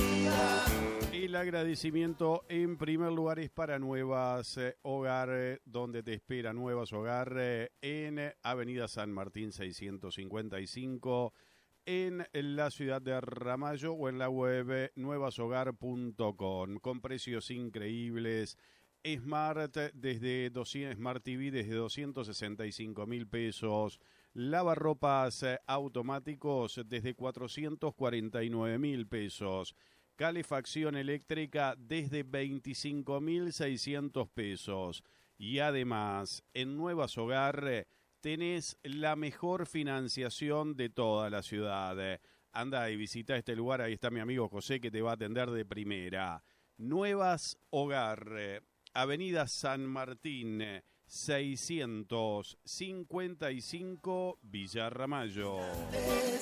El agradecimiento en primer lugar es para Nuevas Hogar, donde te espera Nuevas Hogar en Avenida San Martín 655, en la ciudad de Ramallo o en la web nuevashogar.com, con precios increíbles. Smart TV desde 265.000 pesos, lavarropas automáticos desde 449.000 pesos, calefacción eléctrica desde 25.600 pesos. Y además, en Nuevas Hogar tenés la mejor financiación de toda la ciudad. Anda y visita este lugar, ahí está mi amigo José que te va a atender de primera. Nuevas Hogar, Avenida San Martín 655, Villa Ramallo.